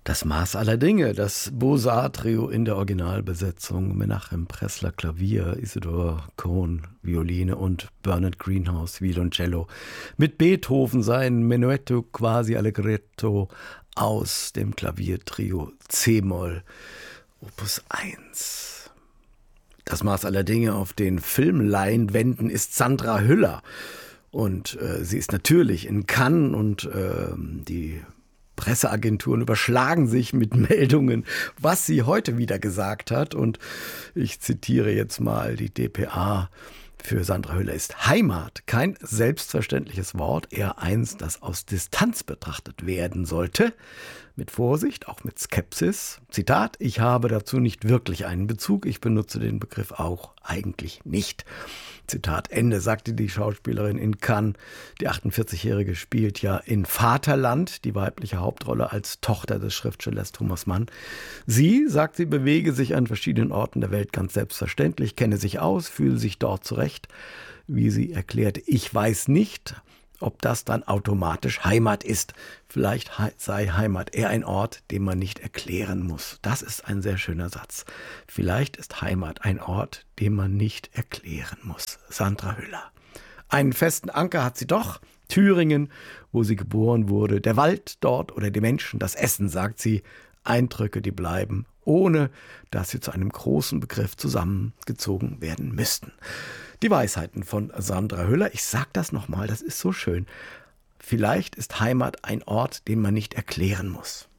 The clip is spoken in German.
Das Maß aller Dinge, das Beaux-Arts-Trio in der Originalbesetzung, Menachem Pressler Klavier, Isidor Cohn Violine und Bernard Greenhouse Violoncello, mit Beethoven sein Menuetto quasi allegretto aus dem Klaviertrio C-Moll, Opus 1. Das Maß aller Dinge auf den Filmleinwänden ist Sandra Hüller und sie ist natürlich in Cannes und die Presseagenturen überschlagen sich mit Meldungen, was sie heute wieder gesagt hat. Und ich zitiere jetzt mal die dpa. Für Sandra Hüller ist Heimat kein selbstverständliches Wort, eher eins, das aus Distanz betrachtet werden sollte. Mit Vorsicht, auch mit Skepsis. Zitat: Ich habe dazu nicht wirklich einen Bezug, ich benutze den Begriff auch eigentlich nicht. Zitat Ende, sagte die Schauspielerin in Cannes. Die 48-Jährige spielt ja in Vaterland die weibliche Hauptrolle als Tochter des Schriftstellers Thomas Mann. Sie, sagt sie, bewege sich an verschiedenen Orten der Welt ganz selbstverständlich, kenne sich aus, fühle sich dort zurecht. Wie sie erklärte, ich weiß nicht, ob das dann automatisch Heimat ist. Vielleicht sei Heimat eher ein Ort, den man nicht erklären muss. Das ist ein sehr schöner Satz. Vielleicht ist Heimat ein Ort, den man nicht erklären muss. Sandra Hüller. Einen festen Anker hat sie doch. Thüringen, wo sie geboren wurde. Der Wald dort oder die Menschen, das Essen, sagt sie. Eindrücke, die bleiben, ohne dass sie zu einem großen Begriff zusammengezogen werden müssten. Die Weisheiten von Sandra Hüller. Ich sag das nochmal, das ist so schön. Vielleicht ist Heimat ein Ort, den man nicht erklären muss.